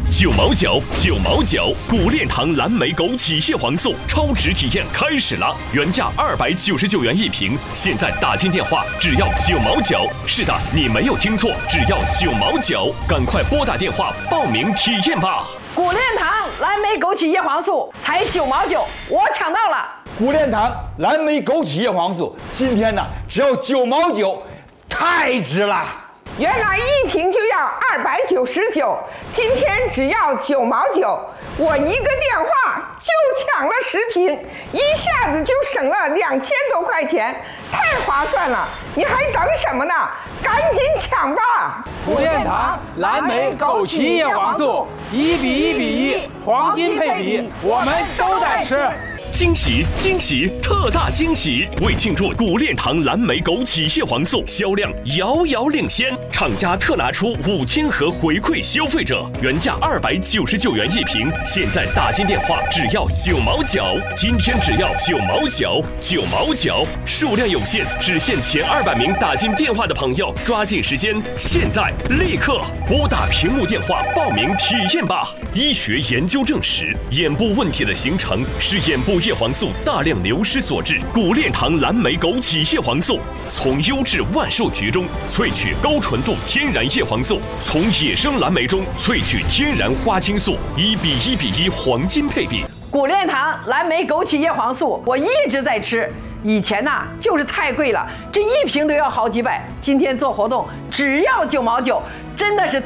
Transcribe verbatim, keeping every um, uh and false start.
九毛九，九毛九，古炼堂蓝莓枸杞叶黄素超值体验开始了，原价二百九十九元一瓶，现在打进电话只要九毛九。是的，你没有听错，只要九毛九，赶快拨打电话报名体验吧。 古炼堂蓝莓枸杞叶黄素才九毛九，我抢到了。 古炼堂蓝莓枸杞叶黄素今天呢只要九毛九，太值了。 原来一瓶就要二百九十九，今天只要九毛九，我一个电话就抢了十瓶，一下子就省了两千多块钱，太划算了！你还等什么呢？赶紧抢吧！ 古炼堂蓝莓枸杞叶黄素，一比一比一，黄金配比，我们都在吃。 惊喜惊喜特大惊喜！为庆祝古炼堂蓝莓枸杞叶黄素销量遥遥领先，厂家特拿出五千盒回馈消费者，原价二百九十九元一瓶，现在打进电话只要九毛九，今天只要九毛九，九毛九，数量有限，只限前二百名打进电话的朋友，抓紧时间，现在立刻拨打屏幕电话报名体验吧！医学研究证实，眼部问题的形成是眼部叶黄素大量流失所致。古炼堂蓝莓枸杞叶黄素从优质万寿菊中萃取高纯度天然叶黄素，从野生蓝莓中萃取天然花青素，一比一比一黄金配比。 古炼堂蓝莓枸杞叶黄素我一直在吃，以前呐、啊、就是太贵了，这一瓶都要好几百，今天做活动只要九毛九，真的是